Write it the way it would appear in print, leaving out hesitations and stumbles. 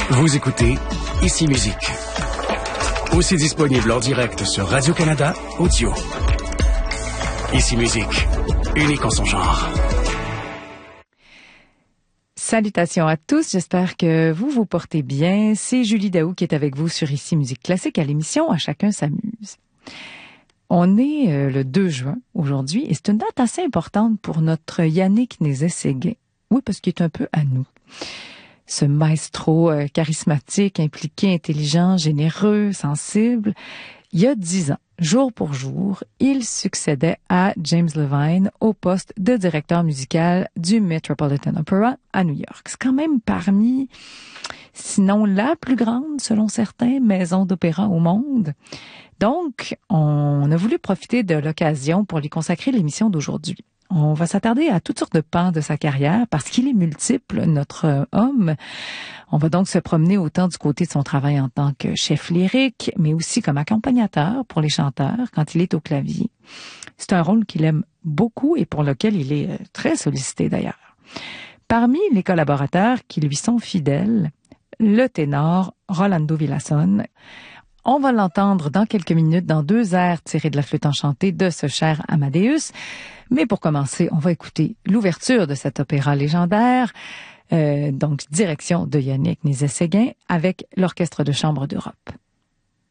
Vous écoutez Ici Musique. Aussi disponible en direct sur Radio-Canada Audio. Ici Musique, unique en son genre. Salutations à tous, j'espère que vous vous portez bien. C'est Julie Daou qui est avec vous sur Ici Musique Classique à l'émission « À chacun s'amuse ». On est le 2 juin aujourd'hui et c'est une date assez importante pour notre Yannick Nézet-Séguin. Oui, parce qu'il est un peu à nous. Ce maestro charismatique, impliqué, intelligent, généreux, sensible. Il y a 10 ans, jour pour jour, il succédait à James Levine au poste de directeur musical du Metropolitan Opera à New York. C'est quand même parmi, sinon la plus grande, selon certains, maison d'opéra au monde. Donc, on a voulu profiter de l'occasion pour lui consacrer l'émission d'aujourd'hui. On va s'attarder à toutes sortes de pans de sa carrière parce qu'il est multiple, notre homme. On va donc se promener autant du côté de son travail en tant que chef lyrique, mais aussi comme accompagnateur pour les chanteurs quand il est au clavier. C'est un rôle qu'il aime beaucoup et pour lequel il est très sollicité d'ailleurs. Parmi les collaborateurs qui lui sont fidèles, le ténor Rolando Villazón. On va l'entendre dans quelques minutes dans 2 airs tirés de la flûte enchantée de ce cher Amadeus. Mais pour commencer, on va écouter l'ouverture de cet opéra légendaire, donc direction de Yannick Nézet-Séguin avec l'Orchestre de chambre d'Europe.